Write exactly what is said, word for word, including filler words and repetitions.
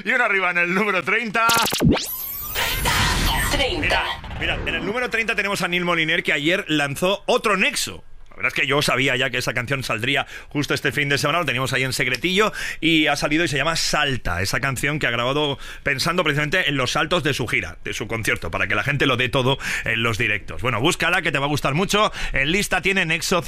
Y uno arriba en el número treinta. treinta. Mira, en el número treinta tenemos a Neil Moliner, que ayer lanzó otro Nexo. La verdad es que yo sabía ya que esa canción saldría justo este fin de semana, lo teníamos ahí en secretillo, y ha salido y se llama Salta, esa canción que ha grabado pensando precisamente en los saltos de su gira, de su concierto, para que la gente lo dé todo en los directos. Bueno, búscala, que te va a gustar mucho. En lista tiene Nexo